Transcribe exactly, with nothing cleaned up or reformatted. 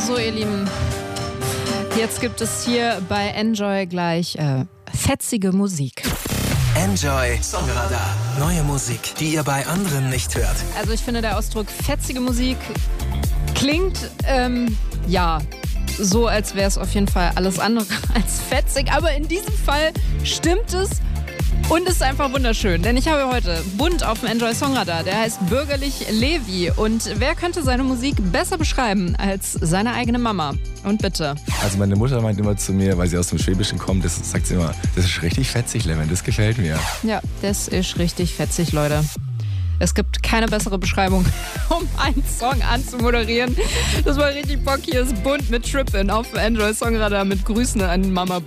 So, ihr Lieben, jetzt gibt es hier bei Enjoy gleich äh, fetzige Musik. Enjoy Songradar. Neue Musik, die ihr bei anderen nicht hört. Also ich finde, der Ausdruck fetzige Musik klingt, ähm, ja, so, als wäre es auf jeden Fall alles andere als fetzig. Aber in diesem Fall stimmt es und ist einfach wunderschön. Denn ich habe heute bunt auf dem Enjoy Songradar. Der heißt bürgerlich Levi. Und wer könnte seine Musik besser beschreiben als seine eigene Mama? Und bitte. Also meine Mutter meint immer zu mir, weil sie aus dem Schwäbischen kommt, das sagt sie immer, das ist richtig fetzig, Levin, das gefällt mir. Ja, das ist richtig fetzig, Leute. Es gibt keine bessere Beschreibung, um einen Song anzumoderieren. Das war richtig Bock. Hier ist bunt mit Trippin' auf Enjoy Songradar mit Grüßen an Mama.